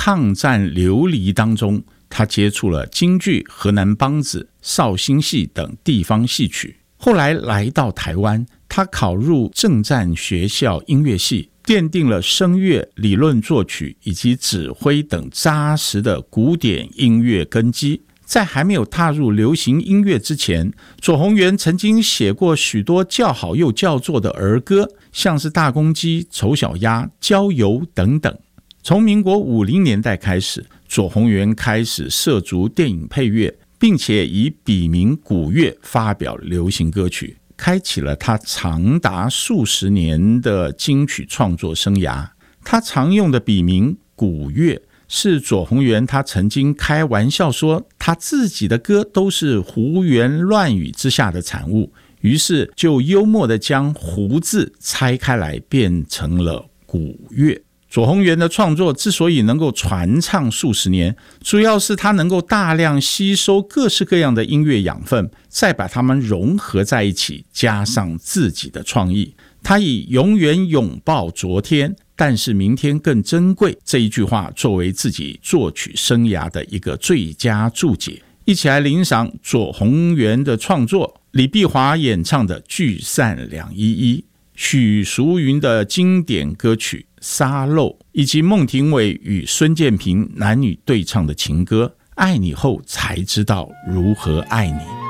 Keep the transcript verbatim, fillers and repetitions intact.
抗战流离当中，他接触了京剧、河南梆子、绍兴戏等地方戏曲。后来来到台湾，他考入政战学校音乐系，奠定了声乐、理论作曲以及指挥等扎实的古典音乐根基。在还没有踏入流行音乐之前，左宏元曾经写过许多叫好又叫座的儿歌，像是大公鸡、丑小鸭、郊游等等。从民国五零年代开始，左宏元开始涉足电影配乐，并且以笔名古月发表流行歌曲，开启了他长达数十年的金曲创作生涯。他常用的笔名古月是左宏元他曾经开玩笑说他自己的歌都是胡言乱语之下的产物，于是就幽默地将胡字拆开来变成了古乐。左宏元的创作之所以能够传唱数十年，主要是他能够大量吸收各式各样的音乐养分，再把它们融合在一起，加上自己的创意。他以永远拥抱昨天，但是明天更珍贵这一句话作为自己作曲生涯的一个最佳注解。一起来欣赏左宏元的创作，李碧华演唱的《聚散两依依》，许淑芸的经典歌曲《沙漏》，以及孟庭苇与孙建平男女对唱的情歌《爱你后才知道如何爱你》。